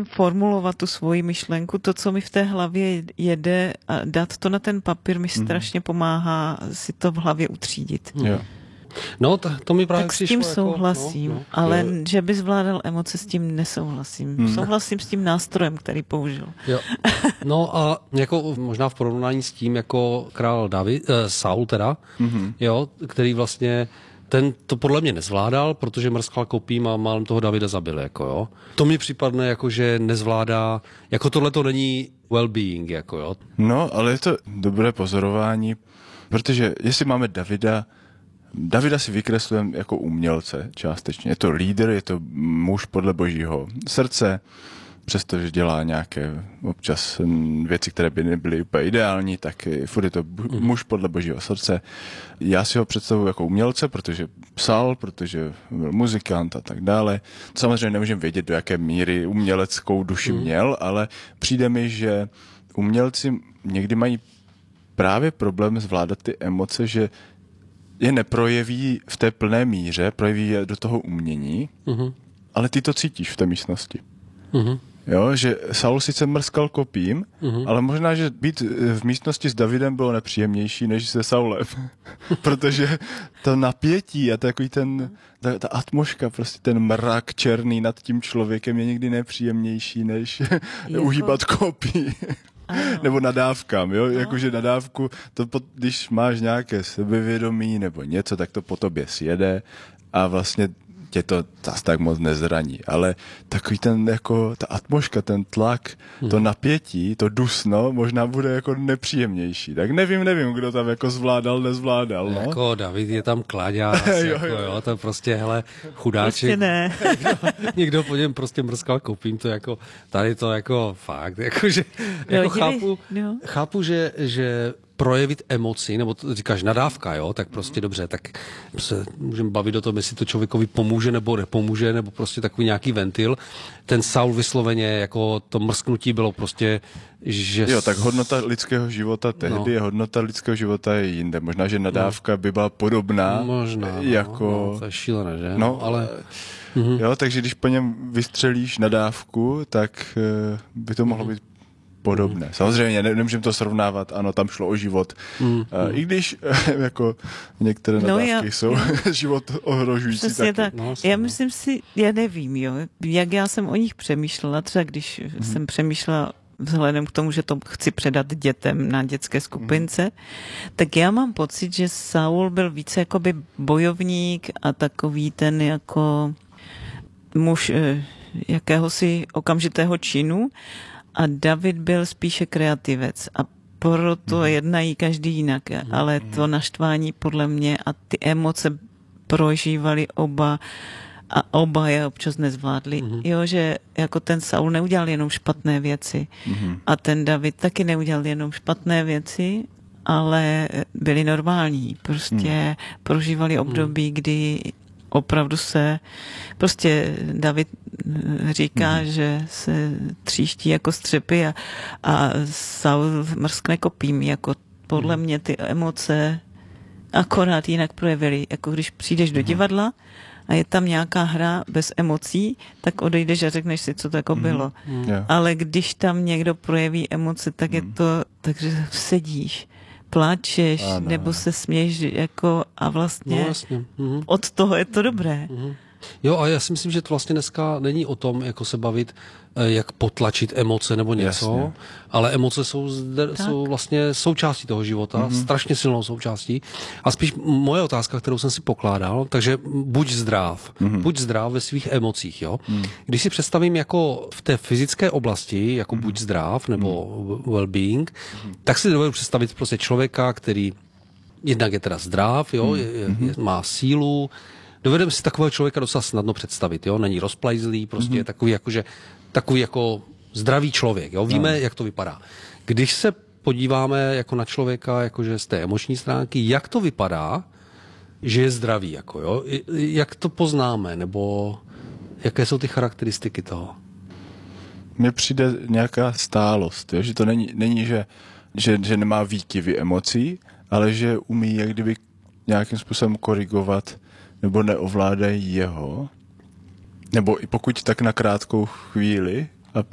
tam formulovat tu svoji myšlenku, to, co mi v té hlavě jede, a dát to na ten papír mi strašně pomáhá si to v hlavě utřídit. Jo. No, to mi právě tak s tím souhlasím, ale že by zvládal emoce, s tím nesouhlasím. Souhlasím s tím nástrojem, který použil. Jo. No a jako možná v porovnání s tím, jako král Saul teda, jo, který vlastně ten to podle mě nezvládal, protože mrskal kopím a málem toho Davida zabil, jako jo. To mi připadne jako, že nezvládá, jako tohle to není well-being, jako jo. No, ale je to dobré pozorování, protože jestli máme Davida si vykreslujeme jako umělce částečně. Je to lídr, je to muž podle božího srdce, přestože dělá nějaké občas věci, které by nebyly úplně ideální, tak furt je to muž podle božího srdce. Já si ho představuji jako umělce, protože psal, protože byl muzikant a tak dále. Samozřejmě nemůžeme vědět, do jaké míry uměleckou duši měl, ale přijde mi, že umělci někdy mají právě problém zvládat ty emoce, že je neprojeví v té plné míře, projeví je do toho umění, ale ty to cítíš v té místnosti. Jo, že Saul sice mrskal kopím, ale možná, že být v místnosti s Davidem bylo nepříjemnější, než se Saulem. Protože to napětí a takový ta atmosféra, prostě ten mrak černý nad tím člověkem je někdy nepříjemnější, než uhýbat kopí. Nebo nadávkám, jo? Jakože nadávku, když máš nějaké sebevědomí nebo něco, tak to po tobě sjede a vlastně tě to zase tak moc nezraní. Ale takový ta atmosféra, ten tlak, to napětí, to dusno, možná bude jako nepříjemnější. Tak nevím, kdo tam jako zvládal, nezvládal. No? Jako David je tam kláďás, jo, to prostě, hele, chudáček. Prostě ne. Někdo po něm prostě mrskal kopím, to jako, tady to jako fakt, jakože, jako chápu, že projevit emoci, nebo to říkáš nadávka, jo, tak prostě dobře, tak se můžeme bavit o tom, jestli to člověkovi pomůže nebo nepomůže, nebo prostě takový nějaký ventil. Ten Saul vysloveně, jako to mrsknutí bylo prostě, že... Jo, tak hodnota lidského života tehdy je hodnota lidského života je jinde. Možná, že nadávka by byla podobná. Možná, jako... to je šílené, že? No, ale... Jo, takže když po něm vystřelíš nadávku, tak by to mohlo být podobné. Samozřejmě nemůžeme to srovnávat, ano, tam šlo o život. I když jako některé nadávky jsou život ohrožující. Přesně tak. Já myslím si, já nevím, jo, jak já jsem o nich přemýšlela, třeba když jsem přemýšlela vzhledem k tomu, že to chci předat dětem na dětské skupince, tak já mám pocit, že Saul byl více jakoby bojovník a takový ten jako muž jakéhosi okamžitého činu, a David byl spíše kreativec a proto jednají každý jinak, ale to naštvání podle mě a ty emoce prožívali oba a oba je občas nezvládli. Jo, že jako ten Saul neudělal jenom špatné věci a ten David taky neudělal jenom špatné věci, ale byli normální. Prostě prožívali období, kdy opravdu prostě David říká, že se tříští jako střepy a Saul mrskne kopím, jako podle mě ty emoce akorát jinak projevily. Jako když přijdeš do divadla a je tam nějaká hra bez emocí, tak odejdeš a řekneš si, co to jako bylo. Ale když tam někdo projeví emoce, tak je to, takže sedíš, pláčeš, nebo se směješ jako a vlastně od toho je to dobré. Jo, a já si myslím, že to vlastně dneska není o tom, jako se bavit, jak potlačit emoce nebo něco, ale emoce jsou vlastně součástí toho života, strašně silnou součástí. A spíš moje otázka, kterou jsem si pokládal, takže buď zdrav ve svých emocích, jo. Když si představím jako v té fyzické oblasti, jako buď zdrav nebo well-being, tak si dovedu představit prostě člověka, který jednak je teda zdrav, jo, má sílu. Dovedeme si takového člověka docela snadno představit, jo? Není rozplajzlý, prostě je takový jako zdravý člověk, jo? Víme, jak to vypadá. Když se podíváme jako na člověka, jakože z té emoční stránky, jak to vypadá, že je zdravý, jako, jo? Jak to poznáme, nebo jaké jsou ty charakteristiky toho? Mně přijde nějaká stálost, jo? Že to není že nemá výkyvy emocí, ale že umí jak kdyby nějakým způsobem korigovat nebo neovládají jeho, nebo i pokud tak na krátkou chvíli,